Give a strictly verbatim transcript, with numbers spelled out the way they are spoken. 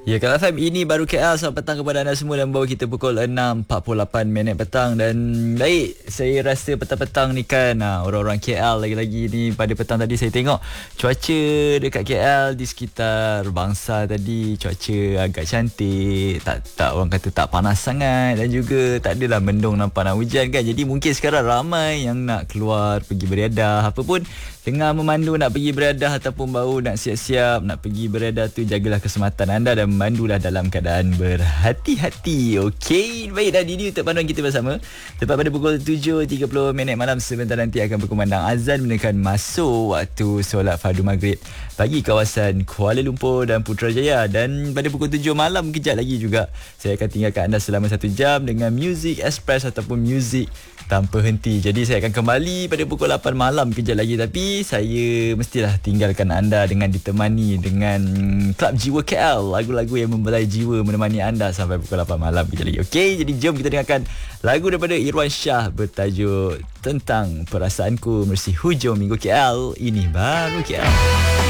Ya, Kak F M, ini baru K L. Selamat petang kepada anda semua dan bawa kita pukul enam empat puluh lapan minit petang. Dan baik, saya rasa petang-petang ni kan, ha, orang-orang K L lagi-lagi ni pada petang tadi saya tengok cuaca dekat K L di sekitar Bangsa tadi, cuaca agak cantik, tak tak orang kata tak panas sangat dan juga tak adalah mendung nampak nak hujan kan. Jadi mungkin sekarang ramai yang nak keluar pergi beriadah, apa pun tengah memandu nak pergi beriadah ataupun baru nak siap-siap nak pergi beriadah tu, jagalah keselamatan anda dan mandulah dalam keadaan berhati-hati. Okey, baik, dan ini untuk panduan kita bersama. Tepat pada pukul tujuh tiga puluh minit malam sebentar nanti akan berkumandang azan menekan masuk waktu solat fardu maghrib bagi kawasan Kuala Lumpur dan Putrajaya. Dan pada pukul tujuh malam kejap lagi juga saya akan tinggalkan anda selama satu jam dengan Music Express ataupun muzik tanpa henti. Jadi saya akan kembali pada pukul lapan malam kejap lagi, tapi saya mestilah tinggalkan anda dengan ditemani dengan Klub Jiwa K L, lagu-lagu yang membelai jiwa menemani anda sampai pukul lapan malam kejap lagi. Okey, jadi jom kita dengarkan lagu daripada Irwan Shah bertajuk Tentang Perasaanku menerusi hujung minggu K L. Ini baru K L.